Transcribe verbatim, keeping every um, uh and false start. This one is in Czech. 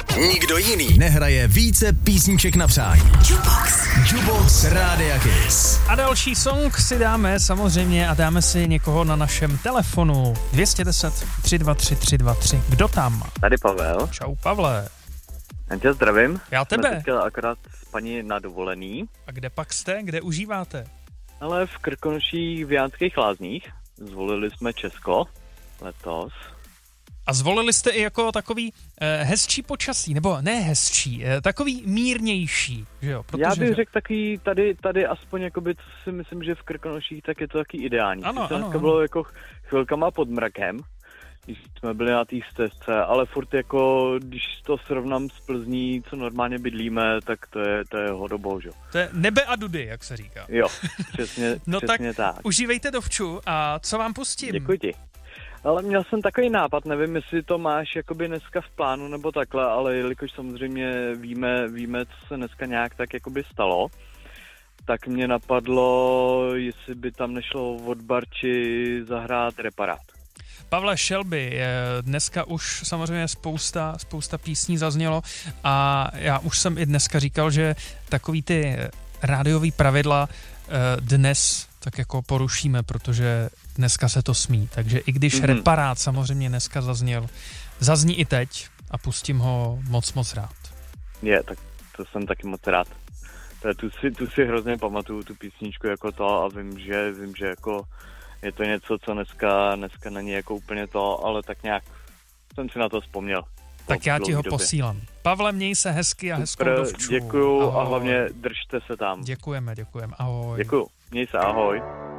Nikdo jiný nehraje více písniček na přání. Jukebox. Jukebox Rádia Kiss. A další song si dáme samozřejmě a dáme si někoho na našem telefonu. dvě stě deset tři dva tři tři dva tři. Kdo tam? Tady Pavel. Čau, Pavle. Já tě zdravím. Já tebe. Jsme teďka akorát s paní na dovolený. A kde pak jste? Kde užíváte? Ale v Krkonoších v Jánských Lázních. Zvolili jsme Česko letos. A zvolili jste i jako takový eh, hezčí počasí, nebo ne hezčí, eh, takový mírnější, že jo? Protože, Já bych že... řekl takový, tady, tady aspoň jakoby, co si myslím, že v Krkonoších, tak je to taky ideální. Ano, Sice ano, dneska ano. bylo jako chvilkama pod mrakem, když jsme byli na té stezce, ale furt jako, když to srovnám s Plzní, co normálně bydlíme, tak to je, to je hodobo, že? To je nebe a dudy, jak se říká. Jo, přesně, no přesně tak, tak. Užívejte dovču a co vám pustím? Děkuji ti. Ale měl jsem takový nápad, nevím, jestli to máš jakoby dneska v plánu nebo takhle, ale jelikož samozřejmě víme, víme, co se dneska nějak tak jakoby stalo, tak mě napadlo, jestli by tam nešlo od Barči zahrát Reparát. Pavle Shelby, dneska už samozřejmě spousta, spousta písní zaznělo a já už jsem i dneska říkal, že takový ty rádiový pravidla dnes tak jako porušíme, protože dneska se to smí. Takže i když mm-hmm. Reparát samozřejmě dneska zazněl, zazní i teď a pustím ho moc, moc rád. Je, tak to jsem taky moc rád. To je, tu, si, tu si hrozně pamatuju, tu písničku jako to a vím, že, vím, že jako je to něco, co dneska, dneska není jako úplně to, ale tak nějak jsem si na to vzpomněl. Tak já ti ho době. posílám. Pavle, měj se hezky a hezkou Super, dovču. děkuju Ahoj. A hlavně držte se tam. Děkujeme, děkujeme. Ahoj. Děkuju, měj se, ahoj.